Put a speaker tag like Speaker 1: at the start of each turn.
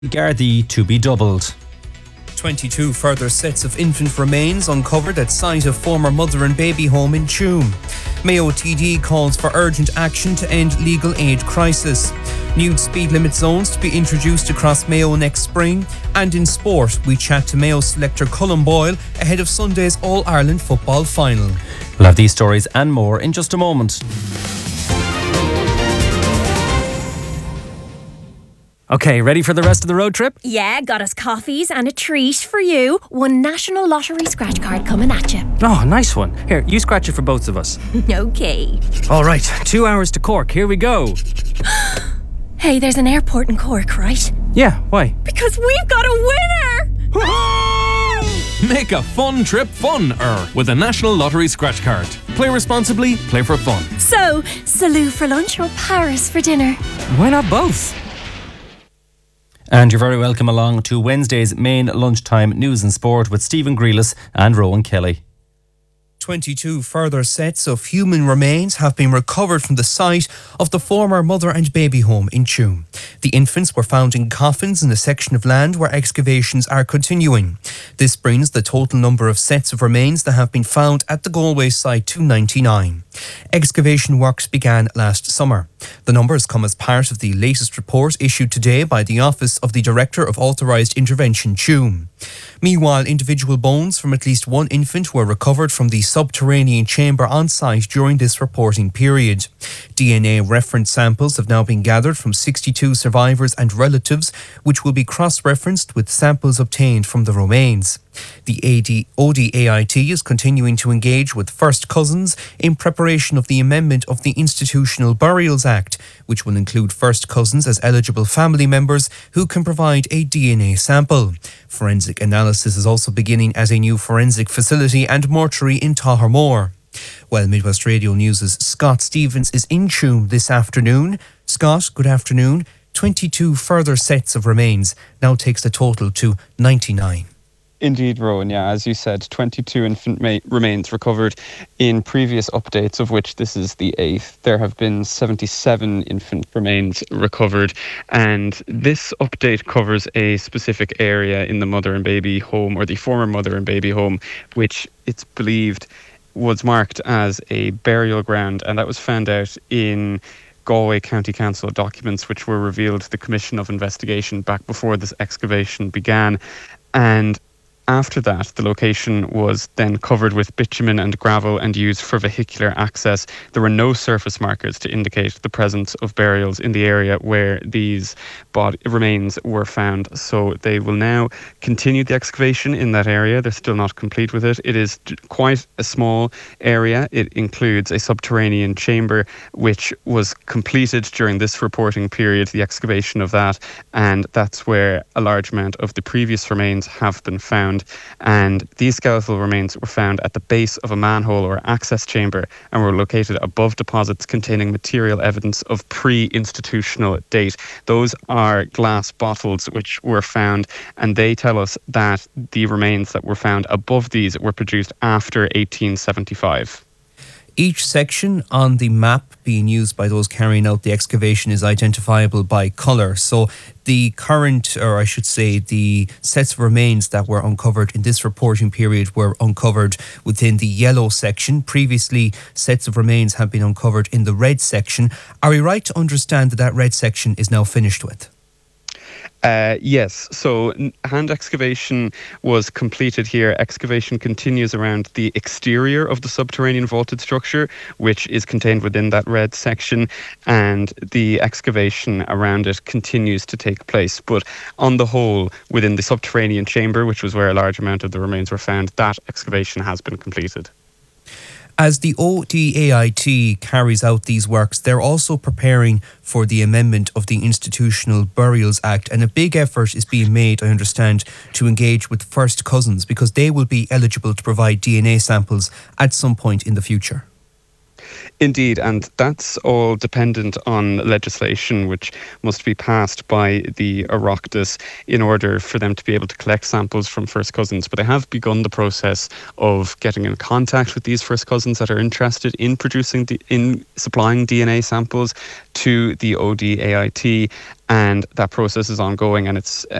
Speaker 1: Gardaí to be doubled.
Speaker 2: 22 further sets of infant remains uncovered at site of former mother and baby home in Tuam. Mayo TD calls for urgent action to end legal aid crisis. New speed limit zones to be introduced across Mayo next spring. And in sport, we chat to Mayo selector Colm Boyle ahead of Sunday's All-Ireland football final.
Speaker 1: We'll have these stories and more in just a moment. Okay, ready for the rest of the road trip?
Speaker 3: Yeah, got us coffees and a treat for you. One National Lottery scratch card coming at you.
Speaker 1: Oh, nice one. Here, you scratch it for both of us.
Speaker 3: Okay.
Speaker 1: All right, 2 hours to Cork. Here we go.
Speaker 3: Hey, there's an airport in Cork, right?
Speaker 1: Yeah, why?
Speaker 3: Because we've got a winner!
Speaker 4: Make a fun trip fun-er with a National Lottery scratch card. Play responsibly, play for fun.
Speaker 3: So, Salou for lunch or Paris for dinner?
Speaker 1: Why not both? And you're very welcome along to Wednesday's main lunchtime news and sport with Stephen Grealis and Rowan Kelly.
Speaker 2: 22 further sets of human remains have been recovered from the site of the former mother and baby home in Tuam. The infants were found in coffins in a section of land where excavations are continuing. This brings the total number of sets of remains that have been found at the Galway site to 99. Excavation works began last summer. The numbers come as part of the latest report issued today by the Office of the Director of Authorised Intervention, Tuam. Meanwhile, individual bones from at least one infant were recovered from the subterranean chamber on site during this reporting period. DNA reference samples have now been gathered from 62 survivors and relatives, which will be cross-referenced with samples obtained from the remains. The ODAIT is continuing to engage with first cousins in preparation of the amendment of the Institutional Burials Act, which will include first cousins as eligible family members who can provide a DNA sample. Forensic analysis is also beginning at a new forensic facility and mortuary in Tohermore. Well, Midwest Radio News' Scott Stevens is in Tuam this afternoon. Scott, good afternoon. 22 further sets of remains now takes the total to 99.
Speaker 5: Indeed, Rowan, yeah, as you said, 22 infant remains recovered in previous updates, of which this is the 8th. There have been 77 infant remains recovered, and this update covers a specific area in the mother and baby home, or the former mother and baby home, which it's believed was marked as a burial ground, and that was found out in Galway County Council documents, which were revealed to the Commission of Investigation back before this excavation began. And after that, the location was then covered with bitumen and gravel and used for vehicular access. There were no surface markers to indicate the presence of burials in the area where these remains were found. So they will now continue the excavation in that area. They're still not complete with it. It is quite a small area. It includes a subterranean chamber, which was completed during this reporting period, the excavation of that. And that's where a large amount of the previous remains have been found. And these skeletal remains were found at the base of a manhole or access chamber and were located above deposits containing material evidence of pre-institutional date. Those are glass bottles which were found, and they tell us that the remains that were found above these were produced after 1875.
Speaker 2: Each section on the map being used by those carrying out the excavation is identifiable by colour. So the current, or I should say, the sets of remains that were uncovered in this reporting period were uncovered within the yellow section. Previously, sets of remains have been uncovered in the red section. Are we right to understand that that red section is now finished with?
Speaker 5: Yes, so hand excavation was completed here. Excavation continues around the exterior of the subterranean vaulted structure, which is contained within that red section, and the excavation around it continues to take place. But on the whole, within the subterranean chamber, which was where a large amount of the remains were found, that excavation has been completed.
Speaker 2: As the ODAIT carries out these works, they're also preparing for the amendment of the Institutional Burials Act, and a big effort is being made, I understand, to engage with first cousins because they will be eligible to provide DNA samples at some point in the future.
Speaker 5: Indeed, and that's all dependent on legislation which must be passed by the Oireachtas in order for them to be able to collect samples from first cousins. But they have begun the process of getting in contact with these first cousins that are interested in supplying DNA samples to the ODAIT. And that process is ongoing, and it's